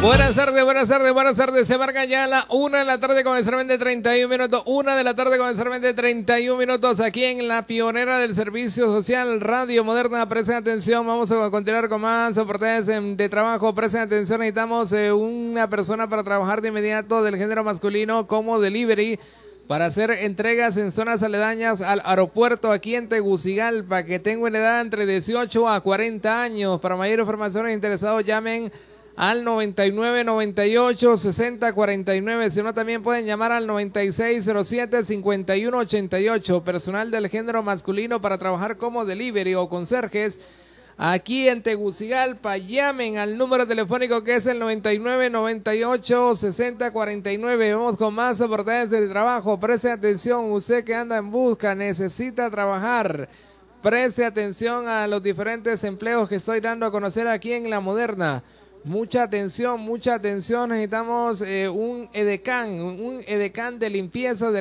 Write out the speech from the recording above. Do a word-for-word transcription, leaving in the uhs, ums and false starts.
Buenas tardes, buenas tardes, buenas tardes. Se marca ya la una de la tarde con exactamente treinta y un minutos. Una de la tarde con exactamente treinta y un minutos aquí en la pionera del servicio social Radio Moderna. Presten atención, vamos a continuar con más oportunidades de trabajo. Presten atención, necesitamos eh, una persona para trabajar de inmediato del género masculino como delivery para hacer entregas en zonas aledañas al aeropuerto aquí en Tegucigalpa, que tengo en edad entre dieciocho a cuarenta años. Para mayor información, interesados llamen al noventa y nueve, noventa y ocho, sesenta, cuarenta y nueve, si no también pueden llamar al noventa y seis, cero siete, cincuenta y uno, ochenta y ocho, personal del género masculino para trabajar como delivery o conserjes aquí en Tegucigalpa. Llamen al número telefónico que es el noventa y nueve, noventa y ocho, sesenta, cuarenta y nueve. Vamos con más oportunidades de trabajo. Preste atención, usted que anda en busca, necesita trabajar. Preste atención a los diferentes empleos que estoy dando a conocer aquí en La Moderna. Mucha atención, mucha atención. Necesitamos eh, un edecán, un edecán de limpieza de